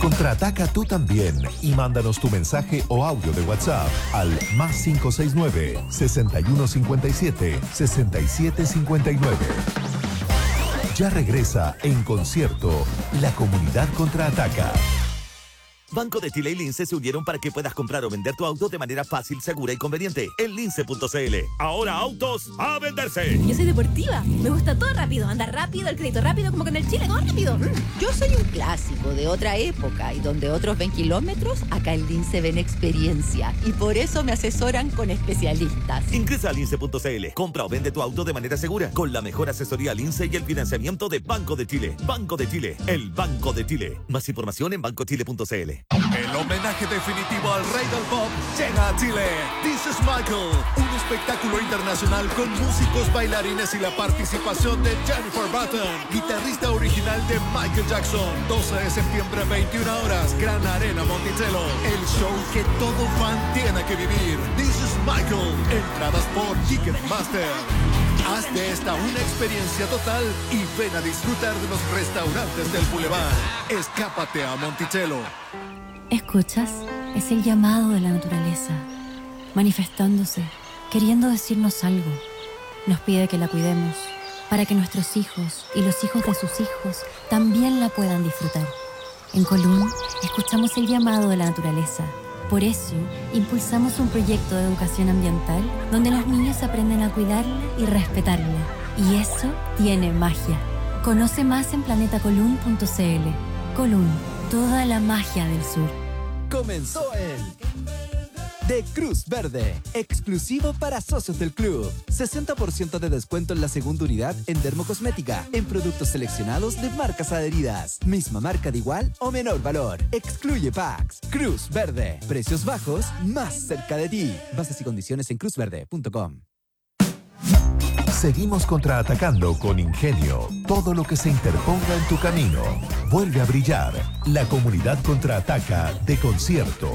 Contraataca tú también y mándanos tu mensaje o audio de WhatsApp al +569 6157 6759. Ya regresa en concierto La Comunidad Contraataca. Banco de Chile y Lince se unieron para que puedas comprar o vender tu auto de manera fácil, segura y conveniente en lince.cl. Ahora autos a venderse. Yo soy deportiva, me gusta todo rápido, andar rápido, el crédito rápido, como que en el Chile, todo rápido. Yo soy un clásico de otra época y donde otros ven kilómetros, acá en Lince ven experiencia y por eso me asesoran con especialistas. Ingresa a lince.cl, compra o vende tu auto de manera segura con la mejor asesoría Lince y el financiamiento de Banco de Chile. Banco de Chile, el Banco de Chile. Más información en bancochile.cl. El homenaje definitivo al rey del pop llega a Chile. This is Michael, un espectáculo internacional con músicos, bailarines y la participación de Jennifer Button, guitarrista original de Michael Jackson. 12 de septiembre, 21 horas, Gran Arena Monticello. El show que todo fan tiene que vivir. This is Michael. Entradas por Ticketmaster. Haz de esta una experiencia total y ven a disfrutar de los restaurantes del Boulevard. Escápate a Monticello. ¿Escuchas? Es el llamado de la naturaleza, manifestándose, queriendo decirnos algo. Nos pide que la cuidemos, para que nuestros hijos y los hijos de sus hijos también la puedan disfrutar. En Colún, escuchamos el llamado de la naturaleza. Por eso, impulsamos un proyecto de educación ambiental donde los niños aprenden a cuidarla y respetarla. Y eso tiene magia. Conoce más en planetacolún.cl. Colún, toda la magia del sur. Comenzó el de Cruz Verde, exclusivo para socios del club. 60% de descuento en la segunda unidad en dermocosmética, en productos seleccionados de marcas adheridas. Misma marca de igual o menor valor. Excluye packs. Cruz Verde, precios bajos, más cerca de ti. Bases y condiciones en cruzverde.com. Seguimos contraatacando con ingenio todo lo que se interponga en tu camino. Vuelve a brillar La Comunidad Contraataca de concierto.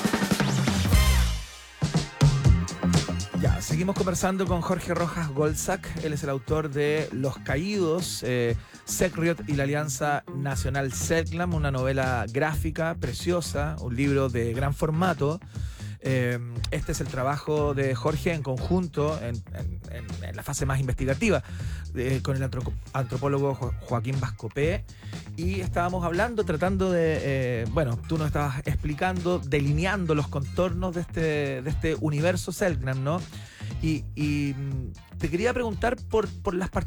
Ya, seguimos conversando con Jorge Rojas Golzac. Él es el autor de Los Caídos, Secriot y la Alianza Nacional Selknam, una novela gráfica preciosa, un libro de gran formato. Este es el trabajo de Jorge en conjunto, en la fase más investigativa, con el antropólogo Joaquín Bascopé, y estábamos hablando, tratando de, tú nos estabas explicando, delineando los contornos de este universo Selknam, ¿no? Y te quería preguntar por las